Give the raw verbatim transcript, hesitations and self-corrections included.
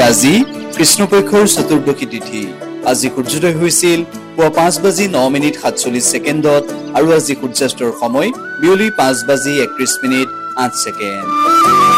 আজি কৃষ্ণপক্ষৰ চতুৰ্দশী তিথি। আজি সূৰ্যোদয় হৈছিল পুৱা পাঁচ বাজি ন মিনিট সাতচল্লিছ ছেকেণ্ডত আৰু আজি সূৰ্যাস্তৰ সময় বিয়লি পাঁচ বাজি একত্ৰিশ মিনিট আঠ ছেকেণ্ড।